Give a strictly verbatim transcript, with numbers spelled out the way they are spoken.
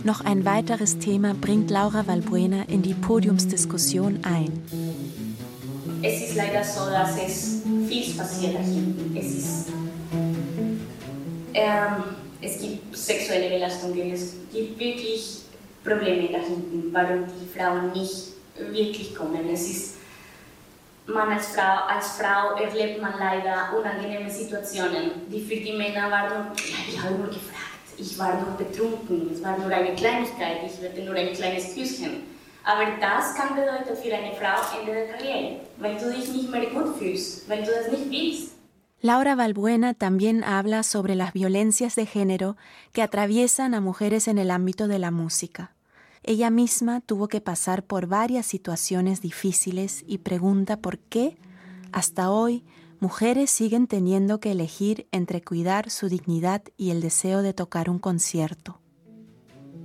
Noch ein weiteres Thema bringt Laura Valbuena in die Podiumsdiskussion ein. Es ist leider so, dass es viel passiert da hinten. Es ist, ähm, es gibt sexuelle Belastungen, es gibt wirklich Probleme da hinten, warum die Frauen nicht wirklich kommen. Es ist, man als Frau, als Frau erlebt man leider unangenehme Situationen, die für die Männer waren, ja, ich habe nur gefragt. Ich war nur betrunken, es war nur eine Kleinigkeit, ich hatte nur ein kleines Küsschen. Aber das kann bedeuten für eine Frau Ende der Karriere, weil du dich nicht mehr gut fühlst, weil du das nicht willst. Laura Valbuena también habla sobre las violencias de género que atraviesan a mujeres en el ámbito de la música. Ella misma tuvo que pasar por varias situaciones difíciles y pregunta por qué, hasta hoy, mujeres siguen teniendo que elegir entre cuidar su dignidad y el deseo de tocar un concierto.